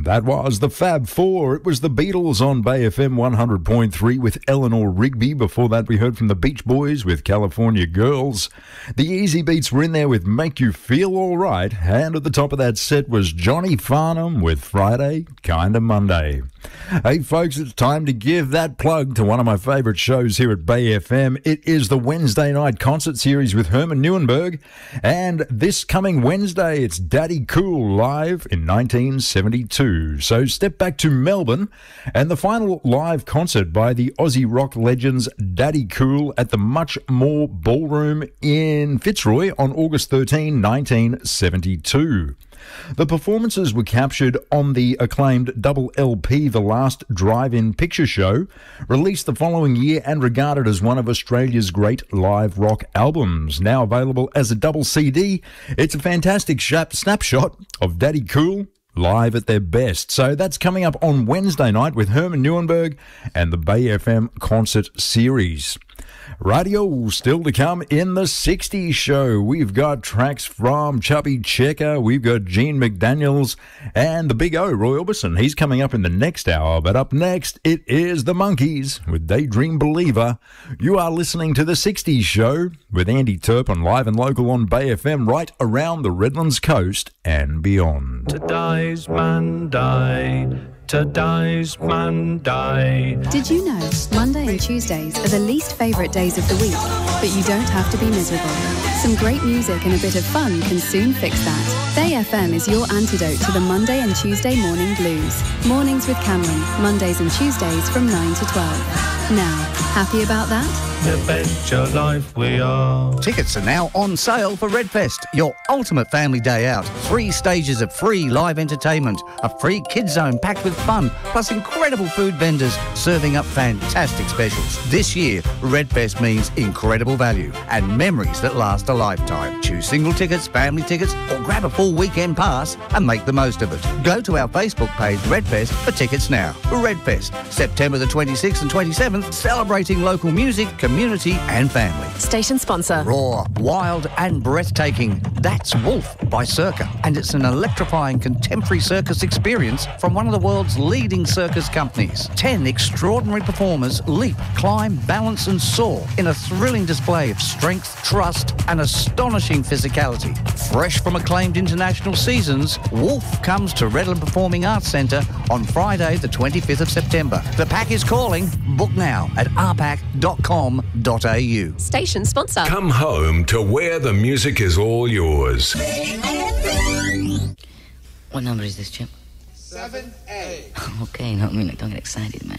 That was the Fab Four. It was the Beatles on Bay FM 100.3 with Eleanor Rigby. Before that, we heard from the Beach Boys with California Girls. The Easy Beats were in there with Make You Feel All Right. And at the top of that set was Johnny Farnham with Friday, Kinda Monday. Hey, folks, it's time to give that plug to one of my favourite shows here at Bay FM. It is the Wednesday night concert series with Herman Neuenberg. And this coming Wednesday, it's Daddy Cool live in 1972. So step back to Melbourne and the final live concert by the Aussie rock legends Daddy Cool at the Much More Ballroom in Fitzroy on August 13, 1972. The performances were captured on the acclaimed double LP The Last Drive-In Picture Show, released the following year and regarded as one of Australia's great live rock albums. Now available as a double CD, it's a fantastic snapshot of Daddy Cool live at their best. So that's coming up on Wednesday night with Herman Neuenberg and the Bay FM concert series. Radio still to come in the 60s show. We've got tracks from Chubby Checker, we've got Gene McDaniels, and the Big O, Roy Orbison. He's coming up in the next hour. But up next, it is the Monkees with Daydream Believer. You are listening to the 60s show with Andy Turpin, live and local on Bay FM, right around the Redlands coast and beyond. Today's Monday. Today's Monday. Did you know Monday and Tuesdays are the least favourite days of the week, but you don't have to be miserable. Some great music and a bit of fun can soon fix that. Bay FM is your antidote to the Monday and Tuesday morning blues. Mornings with Cameron, Mondays and Tuesdays from 9 to 12. Now, happy about that? Adventure life we are. Tickets are now on sale for Redfest, your ultimate family day out. 3 stages of free live entertainment, a free kids zone packed with fun, plus incredible food vendors serving up fantastic specials. This year, Redfest means incredible value and memories that last a lifetime. Choose single tickets, family tickets, or grab a full weekend pass and make the most of it. Go to our Facebook page, Redfest, for tickets now. Redfest, September the 26th and 27th, celebrating local music, community and family. Station sponsor. Raw, wild and breathtaking. That's Wolf by Circa. And it's an electrifying contemporary circus experience from one of the world's leading circus companies. 10 extraordinary performers leap, climb, balance and soar in a thrilling display of strength, trust and astonishing physicality. Fresh from acclaimed international seasons, Wolf comes to Redland Performing Arts Centre on Friday the 25th of September. The pack is calling. Book now at rpack.com.au. Station sponsor. Come home to where the music is all yours. What number is this, Chip? 7A. Okay, no, don't get excited, man.